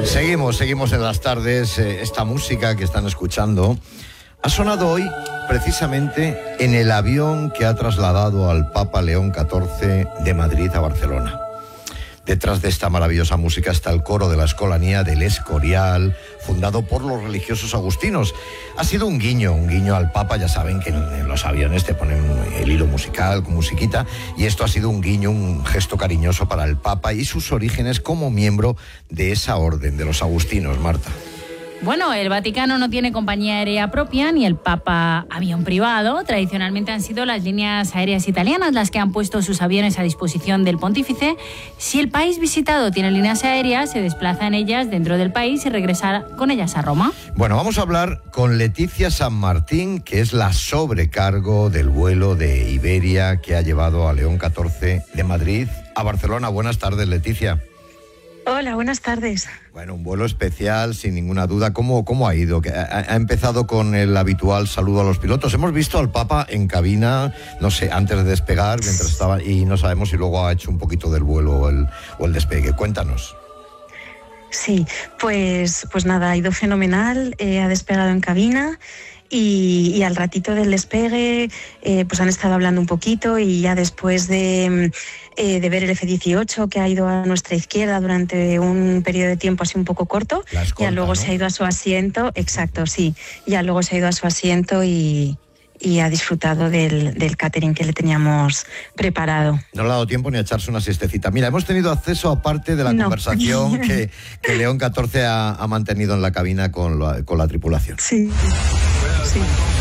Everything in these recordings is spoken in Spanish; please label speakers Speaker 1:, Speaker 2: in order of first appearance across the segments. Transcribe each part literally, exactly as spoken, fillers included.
Speaker 1: Seguimos, seguimos en las tardes. Eh, esta música que están escuchando ha sonado hoy precisamente en el avión que ha trasladado al Papa León catorce de Madrid a Barcelona. Detrás de esta maravillosa música está el coro de la Escolanía del Escorial, fundado por los religiosos agustinos. Ha sido un guiño, un guiño al Papa. Ya saben que en los aviones te ponen el hilo musical con musiquita, y esto ha sido un guiño, un gesto cariñoso para el Papa y sus orígenes como miembro de esa orden de los agustinos, Marta.
Speaker 2: Bueno, el Vaticano no tiene compañía aérea propia ni el Papa avión privado. Tradicionalmente han sido las líneas aéreas italianas las que han puesto sus aviones a disposición del pontífice. Si el país visitado tiene líneas aéreas, se desplaza en ellas dentro del país y regresa con ellas a Roma. Bueno, vamos a hablar con Leticia San Martín, que es la sobrecargo del vuelo de Iberia que ha llevado a León catorce de Madrid a Barcelona. Buenas tardes, Leticia.
Speaker 3: Hola, buenas tardes.
Speaker 1: Bueno, un vuelo especial, sin ninguna duda. ¿Cómo, cómo ha ido? Ha, ha empezado con el habitual saludo a los pilotos. Hemos visto al Papa en cabina, no sé, antes de despegar, mientras estaba, y no sabemos si luego ha hecho un poquito del vuelo o el, o el despegue. Cuéntanos.
Speaker 3: Sí, pues, pues nada, ha ido fenomenal, eh, ha despegado en cabina. Y, y al ratito del despegue eh, pues han estado hablando un poquito, y ya después de, eh, de ver el efe dieciocho, que ha ido a nuestra izquierda durante un periodo de tiempo así un poco corto, escolta, ya luego, ¿no?, se ha ido a su asiento, exacto, sí, ya luego se ha ido a su asiento y, y ha disfrutado del, del catering que le teníamos preparado.
Speaker 1: No le ha dado tiempo ni a echarse una siestecita. Mira, hemos tenido acceso a parte de la no. conversación que, que León catorce ha, ha mantenido en la cabina con la, con la tripulación.
Speaker 3: Sí. Sí.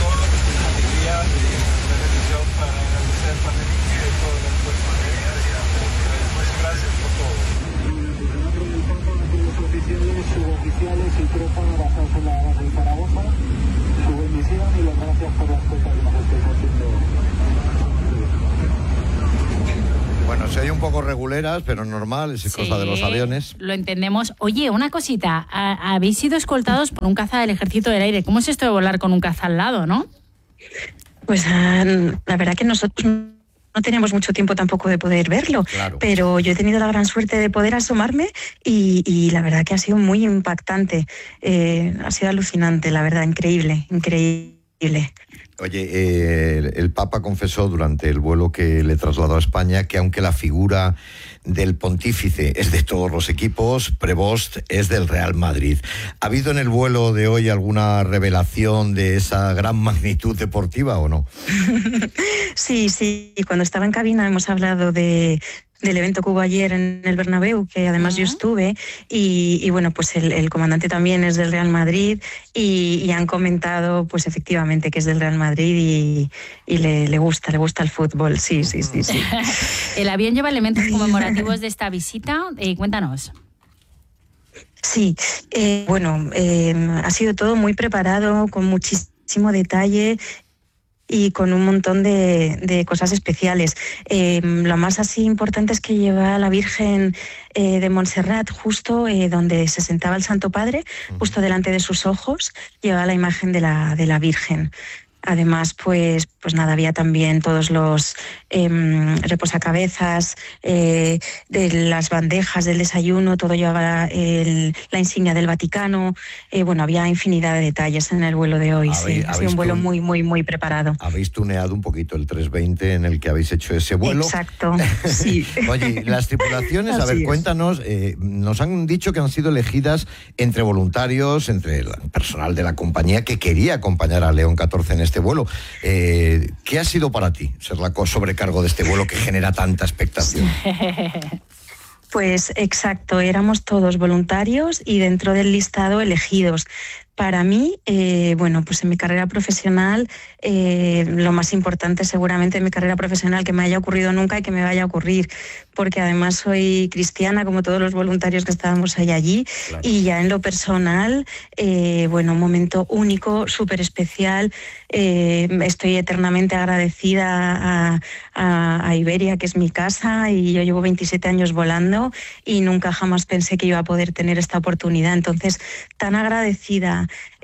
Speaker 4: Suboficiales y tropa basados en la base de Zaragoza, su bendición y las gracias por las cosas que nos estáis haciendo.
Speaker 1: Bueno, se oye un poco reguleras, pero normal, es sí, cosa de los aviones.
Speaker 2: Lo entendemos. Oye, una cosita, habéis sido escoltados por un caza del Ejército del Aire. ¿Cómo es esto de volar con un caza al lado, no?
Speaker 3: Pues uh, la verdad que nosotros no teníamos mucho tiempo tampoco de poder verlo, claro. Pero yo he tenido la gran suerte de poder asomarme y, y la verdad que ha sido muy impactante. Eh, ha sido alucinante, la verdad, increíble, increíble.
Speaker 1: Oye, eh, el, el Papa confesó durante el vuelo que le trasladó a España que aunque la figura del pontífice es de todos los equipos, Prevost es del Real Madrid. ¿Ha habido en el vuelo de hoy alguna revelación de esa gran magnitud deportiva o no?
Speaker 3: Sí, sí. Cuando estaba en cabina hemos hablado de... del evento que hubo ayer en el Bernabéu, que además uh-huh. yo estuve, y, y bueno, pues el, el comandante también es del Real Madrid, y, y han comentado, pues efectivamente, que es del Real Madrid y, y le, le gusta, le gusta el fútbol, sí, sí, sí, sí.
Speaker 2: El avión lleva elementos conmemorativos de esta visita, eh, cuéntanos.
Speaker 3: Sí, eh, bueno, eh, ha sido todo muy preparado, con muchísimo detalle, y con un montón de, de cosas especiales. Eh, lo más así importante es que lleva a la Virgen eh, de Montserrat justo eh, donde se sentaba el Santo Padre, justo delante de sus ojos, lleva la imagen de la, de la Virgen. Además, pues, pues nada, había también todos los eh, reposacabezas, eh, de las bandejas del desayuno, todo llevaba el, la insignia del Vaticano. Eh, bueno, había infinidad de detalles en el vuelo de hoy. Sí, ha sido un vuelo muy, muy, muy preparado.
Speaker 1: Habéis tuneado un poquito el trescientos veinte en el que habéis hecho ese vuelo.
Speaker 3: Exacto, sí.
Speaker 1: Oye, las tripulaciones, a ver, cuéntanos, eh, nos han dicho que han sido elegidas entre voluntarios, entre el personal de la compañía que quería acompañar a León catorce en este vuelo. Eh, ¿Qué ha sido para ti ser la sobrecargo de este vuelo que genera tanta expectación?
Speaker 3: Pues exacto, éramos todos voluntarios y dentro del listado elegidos. Para mí, eh, bueno, pues en mi carrera profesional, eh, lo más importante seguramente en mi carrera profesional que me haya ocurrido nunca y que me vaya a ocurrir, porque además soy cristiana como todos los voluntarios que estábamos ahí allí, claro. Y ya en lo personal, eh, bueno, un momento único, súper especial. Eh, estoy eternamente agradecida a, a, a Iberia, que es mi casa, y yo llevo veintisiete años volando y nunca jamás pensé que iba a poder tener esta oportunidad. Entonces, tan agradecida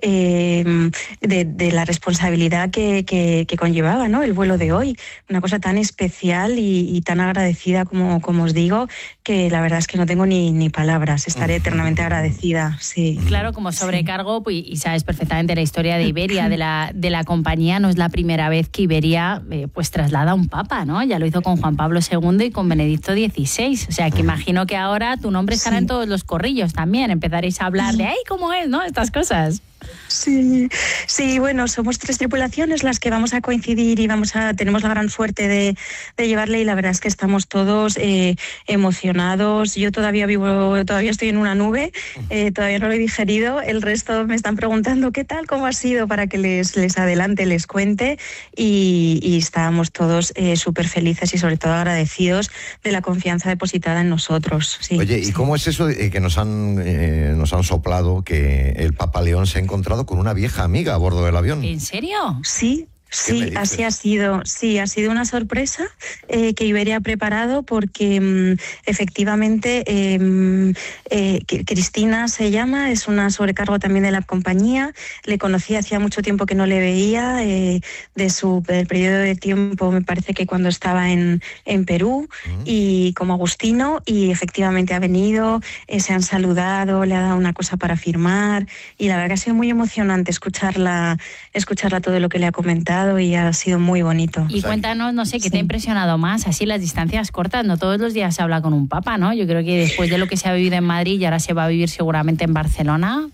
Speaker 3: eh, de, de la responsabilidad que, que, que conllevaba, ¿no? El vuelo de hoy. Una cosa tan especial y, y tan agradecida como, como os digo, que la verdad es que no tengo ni, ni palabras. Estaré eternamente agradecida, sí.
Speaker 2: Claro, como sobrecargo, pues, y sabes perfectamente la historia de Iberia, de la, de la compañía, no es la primera vez que Iberia eh, pues traslada a un papa, ¿no? Ya lo hizo con Juan Pablo segundo y con Benedicto dieciséis. O sea, que imagino que ahora tu nombre estará sí. en todos los corrillos también. Empezaréis a hablar de, ¡ay, cómo es!, ¿no? Estas cosas.
Speaker 3: Sí, sí, bueno, somos tres tripulaciones las que vamos a coincidir y vamos a tenemos la gran suerte de, de llevarle, y la verdad es que estamos todos eh, emocionados. Yo todavía vivo, todavía estoy en una nube, eh, todavía no lo he digerido. El resto me están preguntando qué tal, cómo ha sido, para que les, les adelante, les cuente, y, y estábamos todos eh, súper felices y sobre todo agradecidos de la confianza depositada en nosotros. Sí,
Speaker 1: Oye, ¿y
Speaker 3: sí.
Speaker 1: cómo es eso de que nos han, eh, nos han soplado que el Papa León se ha encontrado con una vieja amiga a bordo del avión?
Speaker 2: ¿En serio?
Speaker 3: Sí. Sí, así ha sido. Sí, ha sido una sorpresa eh, que Iberia ha preparado, porque mmm, efectivamente eh, eh, Cristina se llama, es una sobrecargo también de la compañía. Le conocí hacía mucho tiempo que no le veía, eh, de su del periodo de tiempo, me parece que cuando estaba en, en Perú, uh-huh. y como Agustino, y efectivamente ha venido, eh, se han saludado, le ha dado una cosa para firmar, y la verdad que ha sido muy emocionante escucharla, escucharla todo lo que le ha comentado. Y ha sido muy bonito.
Speaker 2: Y cuéntanos, no sé, ¿qué sí. te ha impresionado más? Así las distancias cortas, no todos los días se habla con un papa, ¿no? Yo creo que después de lo que se ha vivido en Madrid y ahora se va a vivir seguramente en Barcelona.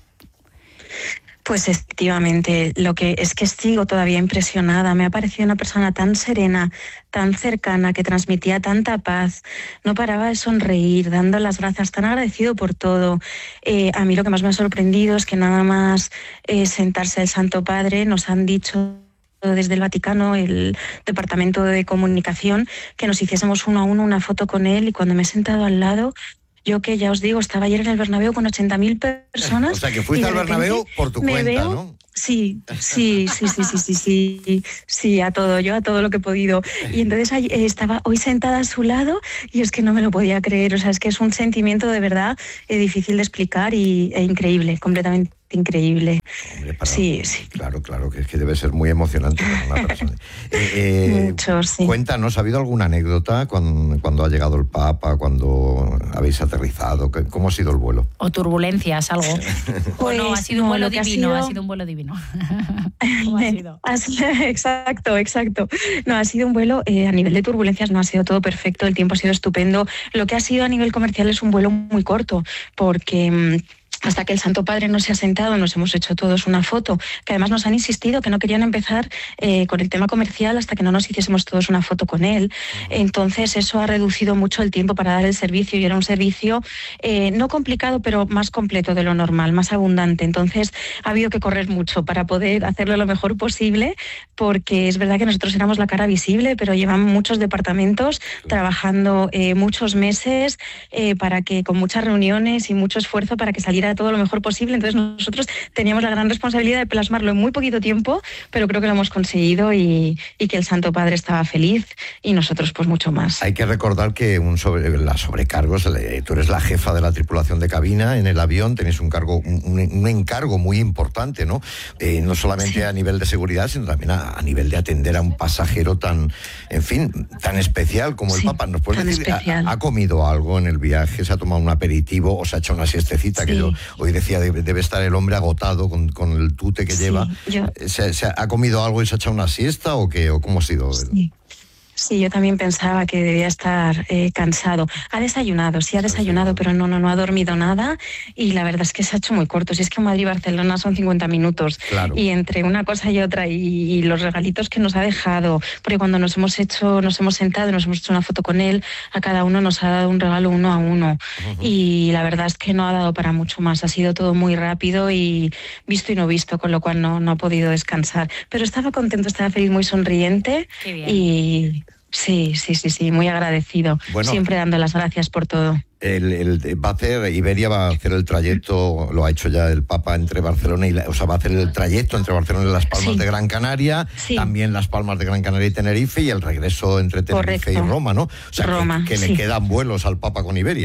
Speaker 3: Pues efectivamente, lo que es que sigo todavía impresionada. Me ha parecido una persona tan serena, tan cercana, que transmitía tanta paz. No paraba de sonreír, dando las gracias, tan agradecido por todo. Eh, a mí lo que más me ha sorprendido es que nada más eh, sentarse el Santo Padre, nos han dicho desde el Vaticano, el Departamento de Comunicación, que nos hiciésemos uno a uno una foto con él, y cuando me he sentado al lado, yo que ya os digo, estaba ayer en el Bernabéu con ochenta mil personas.
Speaker 1: O sea, que fuiste al Bernabéu por tu cuenta,
Speaker 3: veo,
Speaker 1: ¿no?
Speaker 3: Sí, sí, sí, sí, sí, sí, sí, sí, a todo, yo a todo lo que he podido. Y entonces eh, estaba hoy sentada a su lado y es que no me lo podía creer. O sea, es que es un sentimiento de verdad eh, difícil de explicar y e increíble, completamente increíble.
Speaker 1: Hombre, para,
Speaker 3: sí, sí.
Speaker 1: Claro, claro, que es que debe ser muy emocionante para una persona. Eh, eh,
Speaker 3: Mucho, sí.
Speaker 1: Cuéntanos, ¿ha habido alguna anécdota cuando, cuando ha llegado el Papa, cuando habéis aterrizado? ¿Cómo ha sido el vuelo?
Speaker 2: O turbulencias, algo.
Speaker 3: Pues,
Speaker 2: o no, ha sido
Speaker 3: no,
Speaker 2: un vuelo
Speaker 3: divino,
Speaker 2: ha, sido...
Speaker 3: ha
Speaker 2: sido un vuelo divino. ¿Cómo ha sido?
Speaker 3: Exacto, exacto. No, ha sido un vuelo, eh, a nivel de turbulencias no ha sido todo perfecto, el tiempo ha sido estupendo. Lo que ha sido a nivel comercial es un vuelo muy corto, porque mmm, hasta que el Santo Padre no se ha sentado, nos hemos hecho todos una foto, que además nos han insistido que no querían empezar eh, con el tema comercial hasta que no nos hiciésemos todos una foto con él. Entonces eso ha reducido mucho el tiempo para dar el servicio, y era un servicio eh, no complicado, pero más completo de lo normal, más abundante. Entonces ha habido que correr mucho para poder hacerlo lo mejor posible, porque es verdad que nosotros éramos la cara visible, pero llevan muchos departamentos trabajando eh, muchos meses eh, para que, con muchas reuniones y mucho esfuerzo para que saliera todo lo mejor posible. Entonces nosotros teníamos la gran responsabilidad de plasmarlo en muy poquito tiempo, pero creo que lo hemos conseguido, y, y que el Santo Padre estaba feliz y nosotros pues mucho más.
Speaker 1: Hay que recordar que un sobre, la sobrecargos, tú eres la jefa de la tripulación de cabina en el avión, tenéis un cargo, un, un encargo muy importante, ¿no? Eh, no solamente sí. a nivel de seguridad, sino también a, a nivel de atender a un pasajero tan, en fin, tan especial como el sí, Papa. ¿Nos puedes decir, ha, ha comido algo en el viaje? ¿Se ha tomado un aperitivo o se ha hecho una siestecita? Sí. Que yo hoy decía, debe, debe estar el hombre agotado con, con el tute que sí, lleva. Yo... ¿Se, ¿Se ha comido algo y se ha echado una siesta o qué? ¿O cómo ha sido?
Speaker 3: Sí. Sí, yo también pensaba que debía estar eh, cansado. Ha desayunado, sí ha desayunado, pero no, no, no ha dormido nada, y la verdad es que se ha hecho muy corto. Si es que Madrid y Barcelona son cincuenta minutos,
Speaker 1: claro.
Speaker 3: Y entre una cosa y otra, y, y los regalitos que nos ha dejado, porque cuando nos hemos hecho, nos hemos sentado, nos hemos hecho una foto con él, a cada uno nos ha dado un regalo uno a uno, uh-huh. Y la verdad es que no ha dado para mucho más. Ha sido todo muy rápido y visto y no visto, con lo cual no, no ha podido descansar. Pero estaba contento, estaba feliz, muy sonriente.
Speaker 2: Qué bien.
Speaker 3: Y... Sí, sí, sí, sí, muy agradecido. Bueno, siempre dando las gracias por todo.
Speaker 1: El, el, va a hacer, Iberia va a hacer el trayecto, lo ha hecho ya el Papa, entre Barcelona y, la, o sea, va a hacer el trayecto entre Barcelona y Las Palmas sí. de Gran Canaria, sí. también Las Palmas de Gran Canaria y Tenerife, y el regreso entre Tenerife Correcto. y Roma, ¿no? O sea,
Speaker 3: Roma,
Speaker 1: que, que
Speaker 3: sí.
Speaker 1: le quedan vuelos al Papa con Iberia.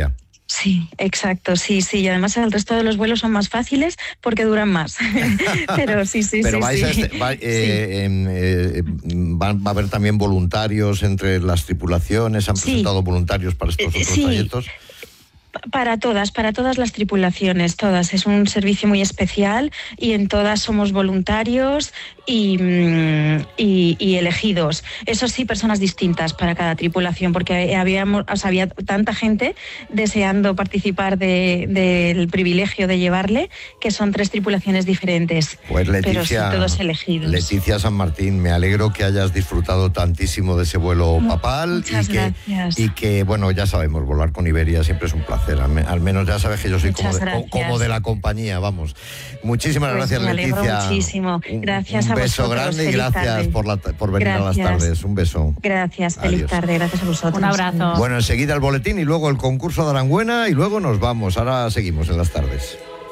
Speaker 3: Sí, exacto, sí, sí. Y además el resto de los vuelos son más fáciles porque duran más. Pero sí, sí,
Speaker 1: Pero
Speaker 3: sí.
Speaker 1: vais
Speaker 3: sí.
Speaker 1: a este- va, eh,
Speaker 3: Sí.
Speaker 1: eh, eh, va, va a haber también voluntarios entre las tripulaciones. ¿Han
Speaker 3: Sí.
Speaker 1: presentado voluntarios para estos
Speaker 3: Eh,
Speaker 1: otros
Speaker 3: sí.
Speaker 1: trayectos?
Speaker 3: Para todas, para todas las tripulaciones, todas. Es un servicio muy especial y en todas somos voluntarios y, y, y elegidos. Eso sí, personas distintas para cada tripulación, porque habíamos, o sea, había tanta gente deseando participar de, del privilegio de llevarle, que son tres tripulaciones diferentes.
Speaker 1: Pues Leticia,
Speaker 3: pero sí, todos elegidos.
Speaker 1: Leticia San Martín, me alegro que hayas disfrutado tantísimo de ese vuelo papal.
Speaker 3: Muchas
Speaker 1: y que,
Speaker 3: gracias.
Speaker 1: y que, bueno, ya sabemos, volar con Iberia siempre es un placer. Al, me, al menos ya sabes que yo soy como
Speaker 3: Muchas
Speaker 1: de,
Speaker 3: gracias.
Speaker 1: como de la compañía, vamos. Muchísimas
Speaker 3: Pues
Speaker 1: gracias,
Speaker 3: me alegro
Speaker 1: Leticia.
Speaker 3: muchísimo. Gracias
Speaker 1: un, un
Speaker 3: a
Speaker 1: beso
Speaker 3: vosotros.
Speaker 1: grande y
Speaker 3: Feliz
Speaker 1: gracias
Speaker 3: tarde.
Speaker 1: por, la, por venir
Speaker 3: Gracias.
Speaker 1: a las tardes. Un beso.
Speaker 3: Gracias, feliz
Speaker 1: Adiós.
Speaker 3: tarde. Gracias a vosotros.
Speaker 2: Un abrazo.
Speaker 1: Bueno, enseguida el boletín y luego el concurso de Aranguena y luego nos vamos. Ahora seguimos en las tardes.